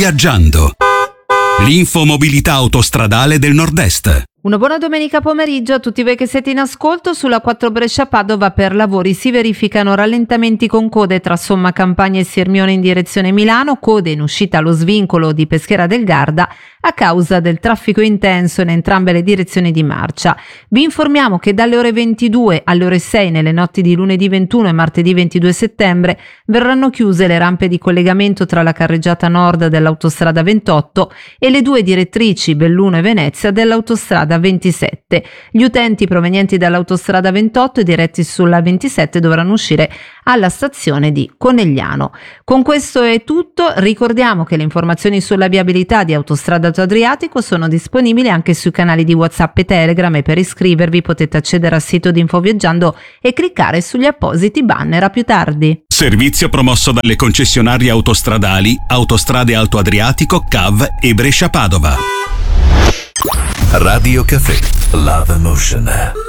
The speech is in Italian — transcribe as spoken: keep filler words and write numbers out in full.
Infoviaggiando. L'infomobilità autostradale del Nord-Est. Una buona domenica pomeriggio a tutti voi che siete in ascolto. Sulla quattro Brescia-Padova per lavori si verificano rallentamenti con code tra Somma Campagna e Sirmione in direzione Milano, code in uscita allo svincolo di Peschiera del Garda a causa del traffico intenso in entrambe le direzioni di marcia. Vi informiamo che dalle ore ventidue alle ore sei nelle notti di lunedì ventuno e martedì ventidue settembre verranno chiuse le rampe di collegamento tra la carreggiata nord dell'autostrada ventotto e le due direttrici Belluno e Venezia dell'autostrada ventisette. Gli utenti provenienti dall'autostrada ventotto e diretti sulla ventisette dovranno uscire alla stazione di Conegliano. Con questo è tutto. Ricordiamo che le informazioni sulla viabilità di Autostrada Adriatico sono disponibili anche sui canali di WhatsApp e Telegram, e per iscrivervi potete accedere al sito di Infoviaggiando e cliccare sugli appositi banner. A più tardi. Servizio promosso dalle concessionarie autostradali Autostrade Alto Adriatico, C A V e Brescia Padova. Radio Caffè Love Emotion.